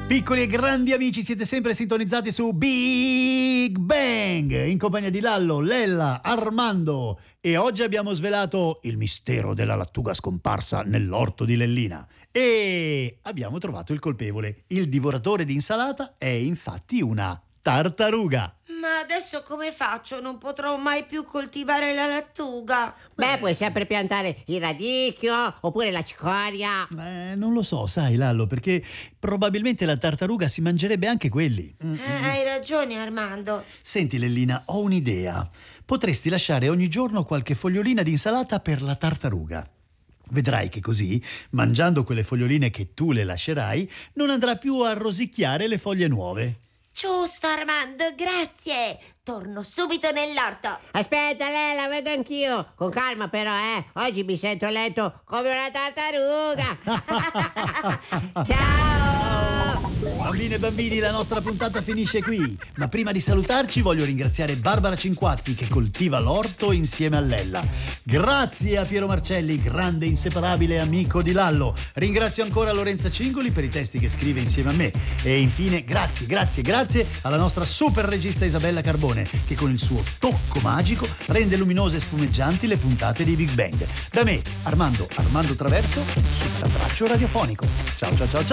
Piccoli e grandi amici, siete sempre sintonizzati su Big Bang in compagnia di Lallo, Lella, Armando, e oggi abbiamo svelato il mistero della lattuga scomparsa nell'orto di Lellina e abbiamo trovato il colpevole. Il divoratore di insalata è infatti una tartaruga. Ma adesso come faccio? Non potrò mai più coltivare la lattuga. Beh, puoi sempre piantare il radicchio oppure la cicoria. Non lo so, sai Lallo, perché probabilmente la tartaruga si mangerebbe anche quelli. Hai ragione, Armando. Senti Lellina, ho un'idea. Potresti lasciare ogni giorno qualche fogliolina di insalata per la tartaruga. Vedrai che così, mangiando quelle foglioline che tu le lascerai, non andrà più a rosicchiare le foglie nuove. Giusto, Armando, grazie. Torno subito nell'orto. Aspetta, Lela, vedo anch'io. Con calma però, Oggi mi sento letto come una tartaruga. Ciao! Bambine e bambini, la nostra puntata finisce qui. Ma prima di salutarci voglio ringraziare Barbara Cinquatti che coltiva l'orto insieme a Lella. Grazie a Piero Marcelli, grande inseparabile amico di Lallo. Ringrazio ancora Lorenza Cingoli per i testi che scrive insieme a me. E infine grazie alla nostra super regista Isabella Carbone che con il suo tocco magico rende luminose e spumeggianti le puntate di Big Bang. Da me, Armando Traverso, un super abbraccio radiofonico. Ciao ciao ciao ciao.